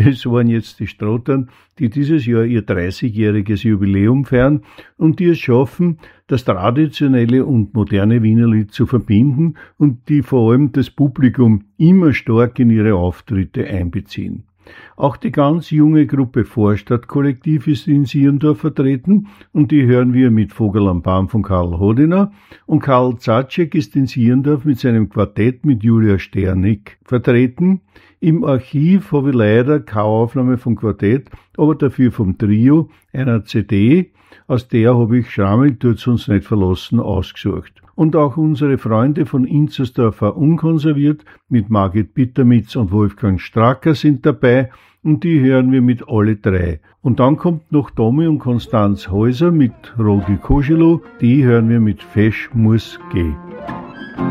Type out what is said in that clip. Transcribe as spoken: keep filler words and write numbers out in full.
Es waren jetzt die Strottern, die dieses Jahr ihr dreißigjähriges Jubiläum feiern und die es schaffen, das traditionelle und moderne Wienerlied zu verbinden und die vor allem das Publikum immer stark in ihre Auftritte einbeziehen. Auch die ganz junge Gruppe Vorstadtkollektiv ist in Sierndorf vertreten und die hören wir mit Vogel am Baum von Karl Hodiner und Karl Zatzek ist in Sierndorf mit seinem Quartett mit Julia Sternig vertreten. Im Archiv habe ich leider keine Aufnahme vom Quartett, aber dafür vom Trio, einer C D, aus der habe ich Schrammel tut's uns nicht verlassen ausgesucht. Und auch unsere Freunde von Inzersdorfer Unkonserviert mit Margit Bittermitz und Wolfgang Stracker sind dabei und die hören wir mit alle drei. Und dann kommt noch Tommy und Konstanz Häuser mit Rogi Koschelo, die hören wir mit Fesch muss geh.